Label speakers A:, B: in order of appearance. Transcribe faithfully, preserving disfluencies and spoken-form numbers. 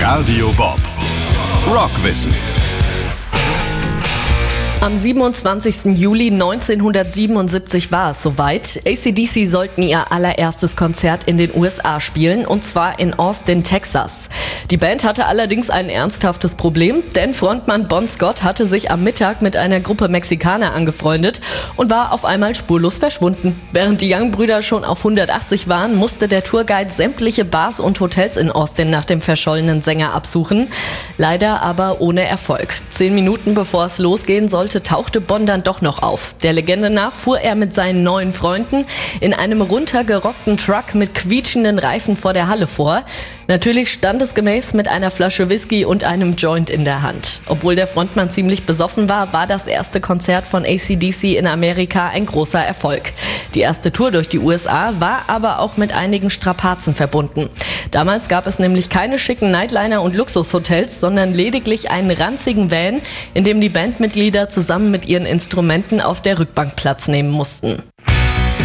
A: Radio Bob. Rockwissen.
B: Am siebenundzwanzigsten Juli neunzehnhundertsiebenundsiebzig war es soweit. A C D C sollten ihr allererstes Konzert in den U S A spielen, und zwar in Austin, Texas. Die Band hatte allerdings ein ernsthaftes Problem, denn Frontmann Bon Scott hatte sich am Mittag mit einer Gruppe Mexikaner angefreundet und war auf einmal spurlos verschwunden. Während die Young-Brüder schon auf hundertachtzig waren, musste der Tourguide sämtliche Bars und Hotels in Austin nach dem verschollenen Sänger absuchen. Leider aber ohne Erfolg. Zehn Minuten bevor es losgehen sollte, tauchte Bon dann doch noch auf. Der Legende nach fuhr er mit seinen neuen Freunden in einem runtergerockten Truck mit quietschenden Reifen vor der Halle vor. Natürlich standesgemäß mit einer Flasche Whisky und einem Joint in der Hand. Obwohl der Frontmann ziemlich besoffen war, war das erste Konzert von A C D C in Amerika ein großer Erfolg. Die erste Tour durch die U S A war aber auch mit einigen Strapazen verbunden. Damals gab es nämlich keine schicken Nightliner und Luxushotels, sondern lediglich einen ranzigen Van, in dem die Bandmitglieder zusammen mit ihren Instrumenten auf der Rückbank Platz nehmen mussten.